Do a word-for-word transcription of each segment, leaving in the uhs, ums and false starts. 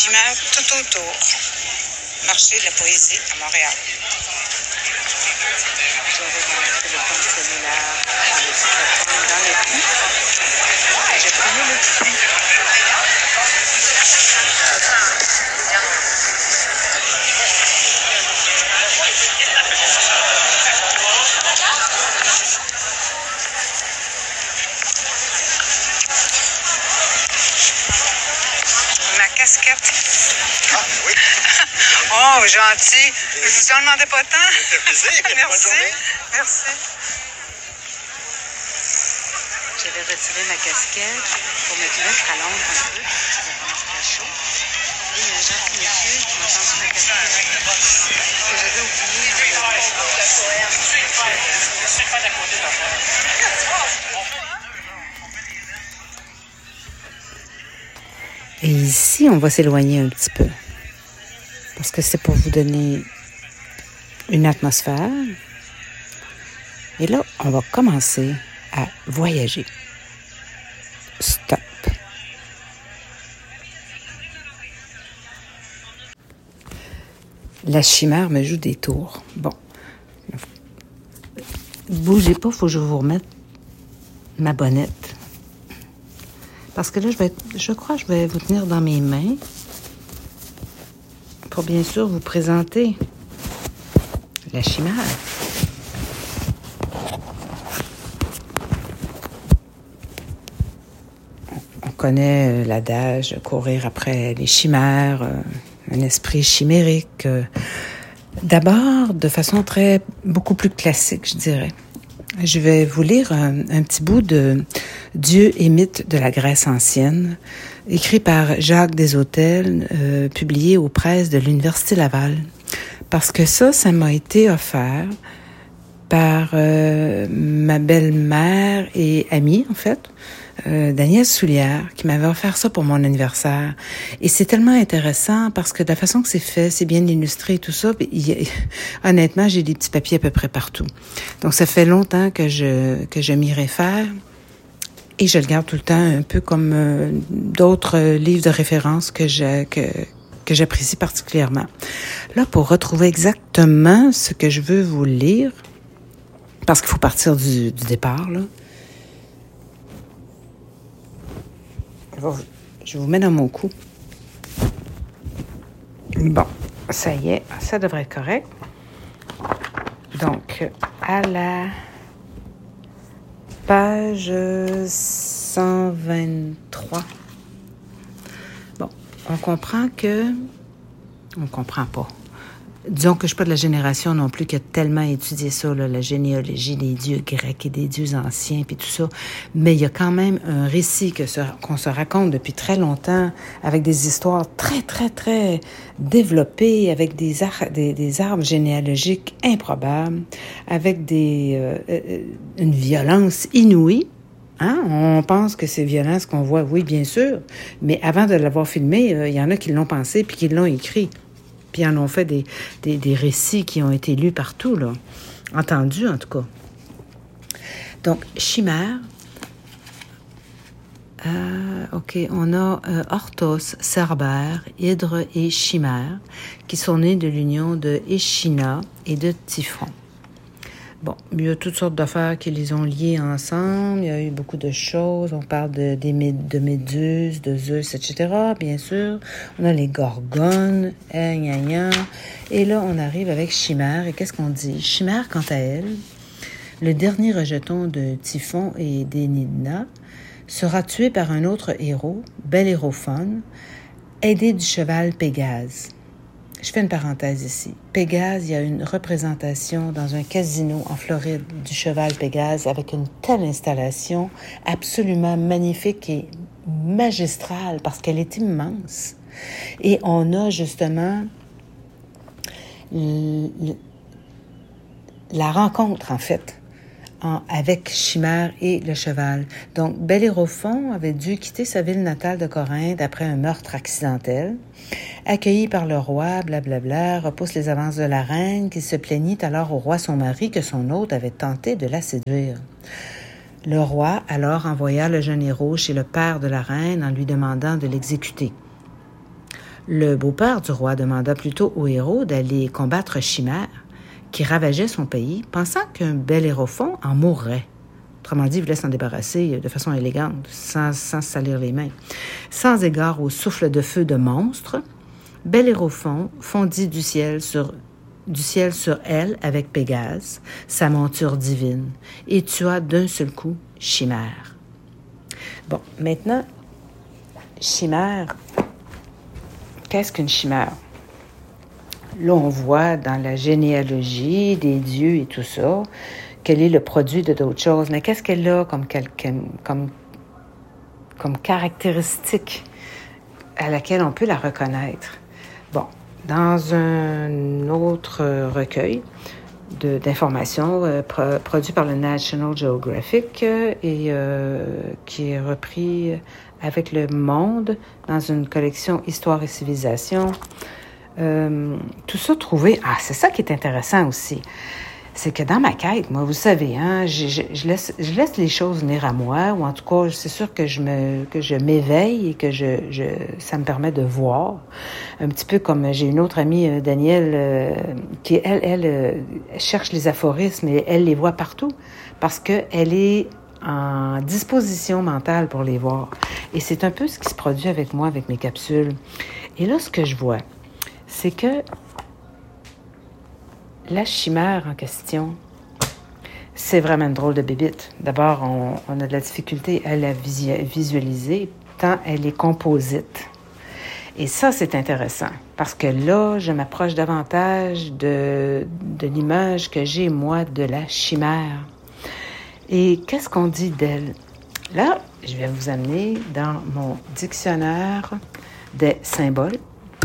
chimère tout autour. Marché de la poésie à Montréal. J'avais mon téléphone cellulaire sur le téléphone dans le cou. J'ai pris le cou. Ma casquette. Ah, oui. Oh, gentil. Je vous en demandais pas tant. Ça fait plaisir. Merci. Merci. J'avais retiré ma casquette pour me mettre à l'ombre un peu. C'était vraiment très chaud. Et il y a un gentil monsieur qui m'a tendu ma casquette que j'avais oublié en Et ici, on va s'éloigner un petit peu. Parce que c'est pour vous donner une atmosphère. Et là, on va commencer à voyager. Stop. La chimère me joue des tours. Bon. Bougez pas, il faut que je vous remette ma bonnette. Parce que là, je vais, je crois que je vais vous tenir dans mes mains pour bien sûr vous présenter la chimère. On connaît l'adage « courir après les chimères », un esprit chimérique. D'abord, de façon très, beaucoup plus classique, je dirais. Je vais vous lire un, un petit bout de Dieux et mythes de la Grèce ancienne, écrit par Jacques Deshôtels, euh, publié aux presses de l'Université Laval. Parce que ça, ça m'a été offert par euh, ma belle-mère et amie, en fait, euh, Danielle Soulière, qui m'avait offert ça pour mon anniversaire. Et c'est tellement intéressant parce que de la façon que c'est fait, c'est bien illustré et tout ça. Il y a, honnêtement, j'ai des petits papiers à peu près partout. Donc, ça fait longtemps que je que je m'y réfère. Et je le garde tout le temps, un peu comme euh, d'autres euh, livres de référence que je, que, que j'apprécie particulièrement. Là, pour retrouver exactement ce que je veux vous lire, parce qu'il faut partir du, du départ, là. Je vous mets dans mon cou. Bon, ça y est, ça devrait être correct. Donc, à la page cent vingt-trois. Bon, on comprend que... On comprend pas. Disons que je ne suis pas de la génération non plus qui a tellement étudié ça, là, la généalogie des dieux grecs et des dieux anciens, puis tout ça. Mais il y a quand même un récit que se, qu'on se raconte depuis très longtemps, avec des histoires très, très, très développées, avec des, ar- des, des arbres généalogiques improbables, avec des, euh, une violence inouïe. Hein? On pense que c'est violent ce qu'on voit, oui, bien sûr, mais avant de l'avoir filmé, il euh, y en a qui l'ont pensé puis qui l'ont écrit. Puis ils en ont fait des, des, des récits qui ont été lus partout, là. Entendus, en tout cas. Donc, chimère. Euh, OK, on a euh, Orthos, Cerbère, Hydre et Chimère, qui sont nés de l'union de Échina et de Typhon. Bon, il y a toutes sortes d'affaires qui les ont liés ensemble. Il y a eu beaucoup de choses. On parle de, des, de Méduses, de Zeus, et cetera, bien sûr. On a les Gorgones, eh, gna, gna. Et là, on arrive avec Chimère. Et qu'est-ce qu'on dit? Chimère, quant à elle, le dernier rejeton de Typhon et d'Énidna, sera tué par un autre héros, Bellérophon, aidé du cheval Pégase. Je fais une parenthèse ici. Pégase, il y a une représentation dans un casino en Floride du cheval Pégase avec une telle installation absolument magnifique et magistrale parce qu'elle est immense. Et on a justement l- l- la rencontre, en fait, en, avec Chimère et le cheval. Donc, Bellérophon avait dû quitter sa ville natale de Corinthe après un meurtre accidentel. Accueilli par le roi, blablabla, repousse les avances de la reine, qui se plaignit alors au roi son mari que son hôte avait tenté de la séduire. Le roi alors envoya le jeune héros chez le père de la reine en lui demandant de l'exécuter. Le beau-père du roi demanda plutôt au héros d'aller combattre Chimère, qui ravageait son pays, pensant qu'un Bellérophon en mourrait. Autrement dit, il voulait s'en débarrasser de façon élégante, sans, sans salir les mains. Sans égard au souffle de feu de monstre, Bellérophon fondit du ciel sur, du ciel sur elle avec Pégase, sa monture divine, et tua d'un seul coup Chimère. Bon, maintenant, Chimère, qu'est-ce qu'une chimère? Là, on voit dans la généalogie des dieux et tout ça, qu'elle est le produit de d'autres choses. Mais qu'est-ce qu'elle a comme, comme, comme caractéristique à laquelle on peut la reconnaître? Bon, dans un autre recueil de, d'informations euh, pro, produit par le National Geographic euh, et euh, qui est repris avec Le Monde dans une collection Histoire et civilisation, euh, tout ça trouvé... Ah, c'est ça qui est intéressant aussi. C'est que dans ma quête, moi, vous savez, hein, je, je, je, laisse, je laisse les choses venir à moi, ou en tout cas, c'est sûr que je me, que je m'éveille et que je, je, ça me permet de voir. Un petit peu comme j'ai une autre amie, euh, Danielle, euh, qui, elle, elle, euh, cherche les aphorismes et elle les voit partout parce qu'elle est en disposition mentale pour les voir. Et c'est un peu ce qui se produit avec moi, avec mes capsules. Et là, ce que je vois, c'est que la chimère en question, c'est vraiment une drôle de bébite. D'abord, on, on a de la difficulté à la visualiser tant elle est composite. Et ça, c'est intéressant parce que là, je m'approche davantage de, de l'image que j'ai, moi, de la chimère. Et qu'est-ce qu'on dit d'elle? Là, je vais vous amener dans mon dictionnaire des symboles.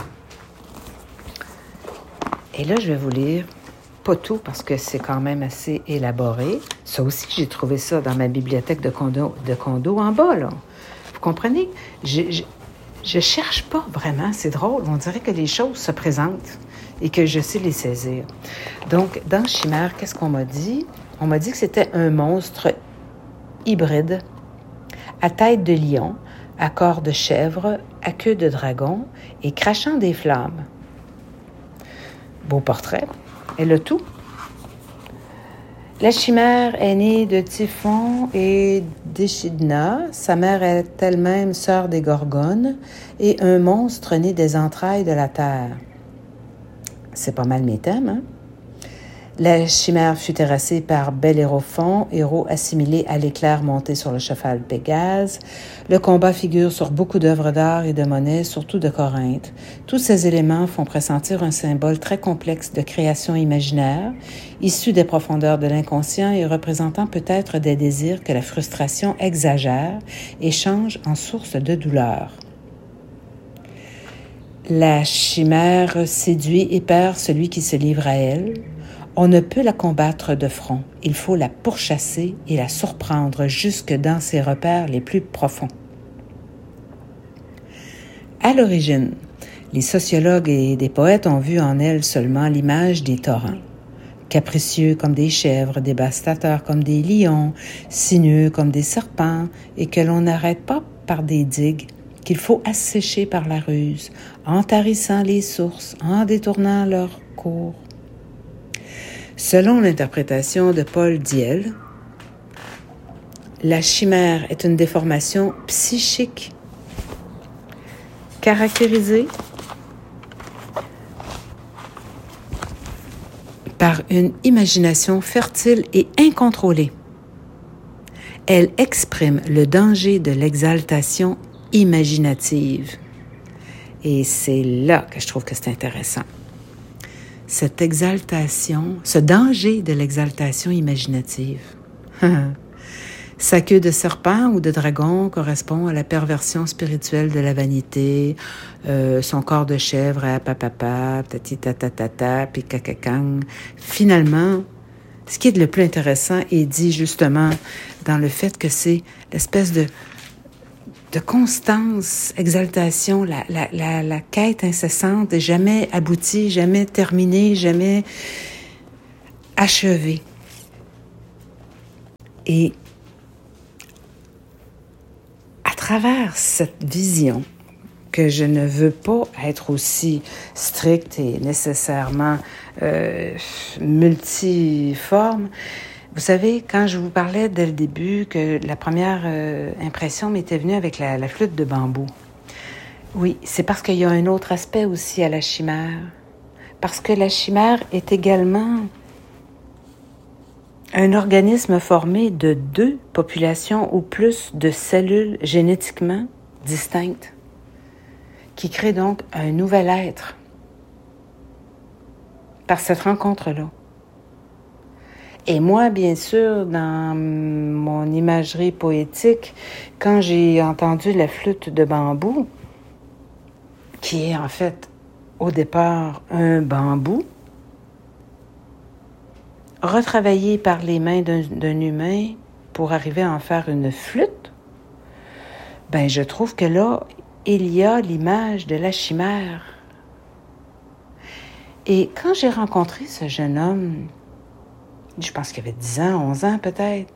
Et là, je vais vous lire, pas tout parce que c'est quand même assez élaboré. Ça aussi, j'ai trouvé ça dans ma bibliothèque de condo, de condo en bas, là. Vous comprenez? Je, je, je cherche pas vraiment, c'est drôle. On dirait que les choses se présentent et que je sais les saisir. Donc, dans Chimère, qu'est-ce qu'on m'a dit? On m'a dit que c'était un monstre hybride, à tête de lion, à corps de chèvre, à queue de dragon et crachant des flammes. Beau portrait. Elle a tout. La chimère est née de Typhon et d'Échidna. Sa mère est elle-même sœur des Gorgones et un monstre né des entrailles de la terre. C'est pas mal mes thèmes, hein? La chimère fut terrassée par Bellérophon, héros assimilé à l'éclair monté sur le cheval Pégase. Le combat figure sur beaucoup d'œuvres d'art et de monnaie, surtout de Corinthe. Tous ces éléments font pressentir un symbole très complexe de création imaginaire, issu des profondeurs de l'inconscient et représentant peut-être des désirs que la frustration exagère et change en source de douleur. La chimère séduit et perd celui qui se livre à elle. On ne peut la combattre de front, il faut la pourchasser et la surprendre jusque dans ses repères les plus profonds. À l'origine, les sociologues et des poètes ont vu en elle seulement l'image des torrents, capricieux comme des chèvres, dévastateurs comme des lions, sinueux comme des serpents, et que l'on n'arrête pas par des digues, qu'il faut assécher par la ruse, en tarissant les sources, en détournant leur cours. Selon l'interprétation de Paul Diel, la chimère est une déformation psychique caractérisée par une imagination fertile et incontrôlée. Elle exprime le danger de l'exaltation imaginative. Et c'est là que je trouve que c'est intéressant. Cette exaltation, ce danger de l'exaltation imaginative. Sa queue de serpent ou de dragon correspond à la perversion spirituelle de la vanité, euh, son corps de chèvre à papapa, tati tatatata, puis kakakang. Finalement, ce qui est le plus intéressant est dit justement dans le fait que c'est l'espèce de de constance, exaltation, la, la, la, la quête incessante, jamais aboutie, jamais terminée, jamais achevée. Et à travers cette vision que je ne veux pas être aussi stricte et nécessairement euh, multiforme. Vous savez, quand je vous parlais dès le début que la première euh, impression m'était venue avec la, la flûte de bambou, oui, c'est parce qu'il y a un autre aspect aussi à la chimère. Parce que la chimère est également un organisme formé de deux populations ou plus de cellules génétiquement distinctes, qui crée donc un nouvel être par cette rencontre-là. Et moi, bien sûr, dans mon imagerie poétique, quand j'ai entendu la flûte de bambou, qui est en fait au départ un bambou, retravaillé par les mains d'un, d'un humain pour arriver à en faire une flûte, ben je trouve que là, il y a l'image de la chimère. Et quand j'ai rencontré ce jeune homme, je pense qu'il avait dix ans, onze ans peut-être,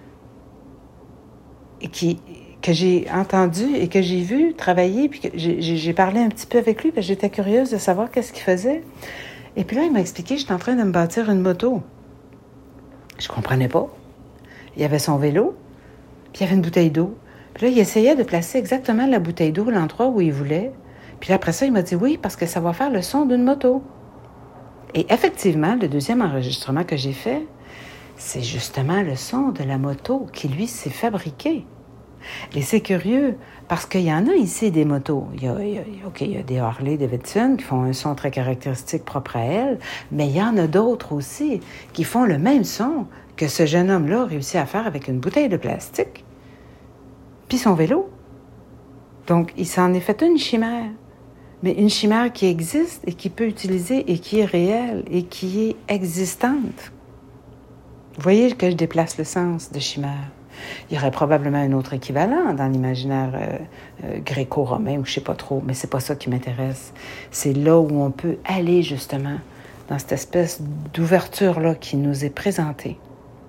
et qui, que j'ai entendu et que j'ai vu travailler, puis que j'ai, j'ai parlé un petit peu avec lui, parce que j'étais curieuse de savoir qu'est-ce qu'il faisait. Et puis là, il m'a expliqué que j'étais en train de me bâtir une moto. Je comprenais pas. Il y avait son vélo, puis il y avait une bouteille d'eau. Puis là, il essayait de placer exactement la bouteille d'eau à l'endroit où il voulait. Puis là, après ça, il m'a dit oui, parce que ça va faire le son d'une moto. Et effectivement, le deuxième enregistrement que j'ai fait, c'est justement le son de la moto qui, lui, s'est fabriqué. Et c'est curieux, parce qu'il y en a ici des motos. Il y a, il y a, OK, il y a des Harley Davidson qui font un son très caractéristique propre à elles, mais il y en a d'autres aussi qui font le même son que ce jeune homme-là a réussi à faire avec une bouteille de plastique puis son vélo. Donc, il s'en est fait une chimère. Mais une chimère qui existe et qui peut utiliser et qui est réelle et qui est existante. Vous voyez que je déplace le sens de chimère. Il y aurait probablement un autre équivalent dans l'imaginaire euh, euh, gréco-romain ou je sais pas trop, mais c'est pas ça qui m'intéresse. C'est là où on peut aller justement, dans cette espèce d'ouverture-là qui nous est présentée.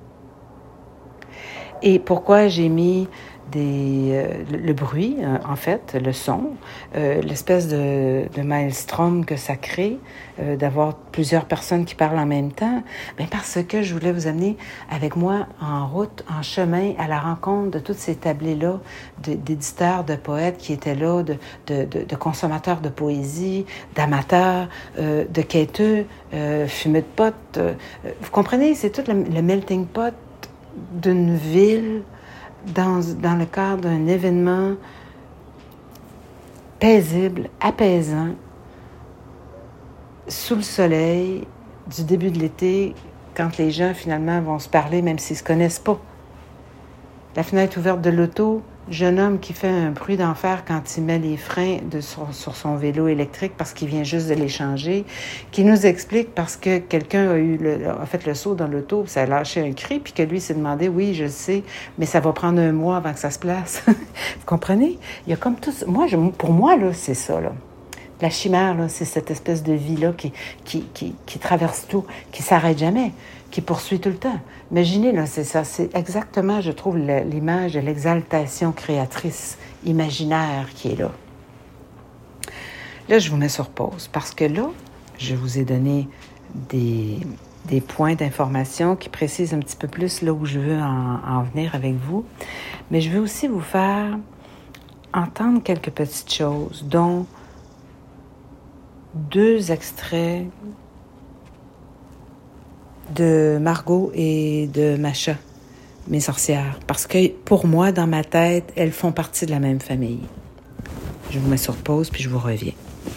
Et pourquoi j'ai mis des, euh, le, le bruit, euh, en fait, le son, euh, l'espèce de, de maelstrom que ça crée, euh, d'avoir plusieurs personnes qui parlent en même temps, bien parce que je voulais vous amener avec moi en route, en chemin, à la rencontre de toutes ces tablés-là, de, d'éditeurs, de poètes qui étaient là, de, de, de, de consommateurs de poésie, d'amateurs, euh, de quêteux, euh, fumeux de potes. Euh, vous comprenez, c'est tout le, le melting pot d'une ville, Dans, dans le cadre d'un événement paisible, apaisant, sous le soleil, du début de l'été, quand les gens finalement vont se parler, même s'ils ne se connaissent pas. La fenêtre ouverte de l'auto, jeune homme qui fait un bruit d'enfer quand il met les freins de, sur, sur son vélo électrique parce qu'il vient juste de les changer, qui nous explique parce que quelqu'un a, eu le, a fait le saut dans l'auto, ça a lâché un cri, puis que lui s'est demandé, oui, je le sais, mais ça va prendre un mois avant que ça se place. Vous comprenez? Il y a comme tout ça. Moi, je, pour moi, là, c'est ça, là. La chimère, là, c'est cette espèce de vie-là qui, qui, qui, qui traverse tout, qui s'arrête jamais, qui poursuit tout le temps. Imaginez, là, c'est ça, c'est exactement, je trouve, l'image de l'exaltation créatrice imaginaire qui est là. Là, je vous mets sur pause, parce que là, je vous ai donné des, des points d'information qui précisent un petit peu plus là où je veux en, en venir avec vous. Mais je veux aussi vous faire entendre quelques petites choses, dont deux extraits de Margot et de Macha, mes sorcières. Parce que pour moi, dans ma tête, elles font partie de la même famille. Je vous mets sur pause, puis je vous reviens.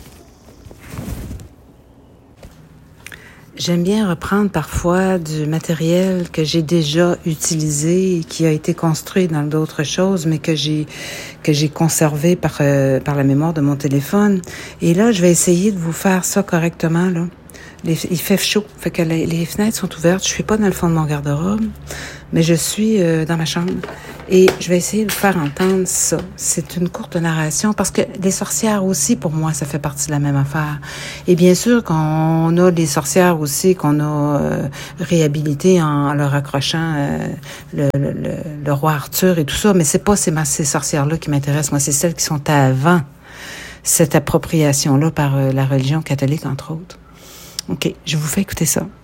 J'aime bien reprendre parfois du matériel que j'ai déjà utilisé, qui a été construit dans d'autres choses, mais que j'ai que j'ai conservé par euh, par la mémoire de mon téléphone. Et là, je vais essayer de vous faire ça correctement, là. Les, il fait chaud, fait que les, les fenêtres sont ouvertes. Je suis pas dans le fond de mon garde-robe, mais je suis euh, dans ma chambre. Et je vais essayer de vous faire entendre ça. C'est une courte narration parce que les sorcières aussi, pour moi, ça fait partie de la même affaire. Et bien sûr qu'on a des sorcières aussi qu'on a euh, réhabilitées en leur accrochant euh, le, le, le, le roi Arthur et tout ça, mais c'est pas ces, ces sorcières-là qui m'intéressent. Moi, c'est celles qui sont avant. cette appropriation-là par euh, la religion catholique, entre autres. OK, je vous fais écouter ça.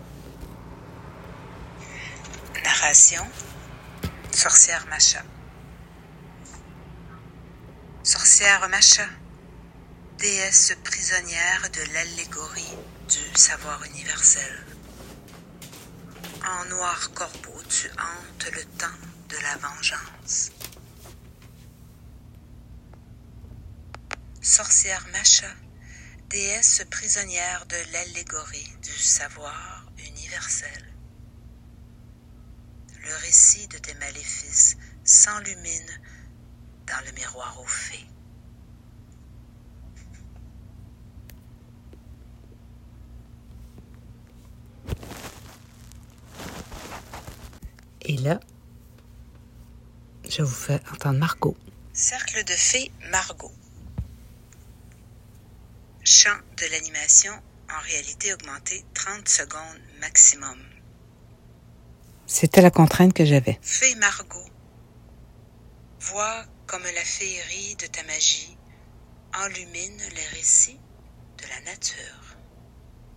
Narration. Sorcière Macha. Sorcière Macha, déesse prisonnière de l'allégorie du savoir universel. En noir corbeau, tu hantes le temps de la vengeance. Sorcière Macha, déesse prisonnière de l'allégorie du savoir universel. Le récit de tes maléfices s'enlumine dans le miroir aux fées. Et là, je vous fais entendre Margot. Cercle de fées Margot. Chant de l'animation en réalité augmentée trente secondes maximum. C'était la contrainte que j'avais. Fée Margot. Vois comme la féerie de ta magie enlumine les récits de la nature.